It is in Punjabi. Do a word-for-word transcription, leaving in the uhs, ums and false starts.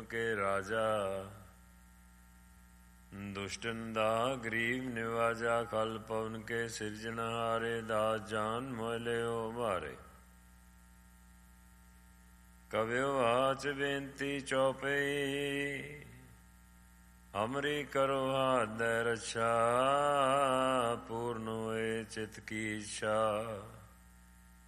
ਕੇ ਰਾਜਾ। ਦੁਸ਼ਟਨ ਦਾ ਗਰੀਬ ਨਿਵਾਜਾ, ਖਲ ਪਵਨ ਕੇ ਸਿਰਜਣਹਾਰੇ। ਦਾਸ ਜਾਨ ਮੋਇ ਲਿਓ ਭਾਰੇ। ਕਵਿਓ ਆਚ ਬੇਨਤੀ ਚੌਪਈ, ਹਮਰੀ ਕਰੋ ਹਾਥ ਦੈ ਰੱਛਾ। ਪੂਰਨ ਹੋਏ ਚਿਤ ਕੀ ਇੱਛਾ,